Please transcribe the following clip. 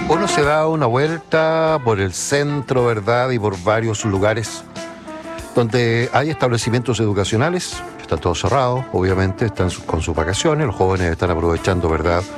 Uno se da una vuelta por el centro, ¿verdad? Y por varios lugares donde hay establecimientos educacionales, están todos cerrados, obviamente, están con sus vacaciones, los jóvenes están aprovechando, ¿verdad?,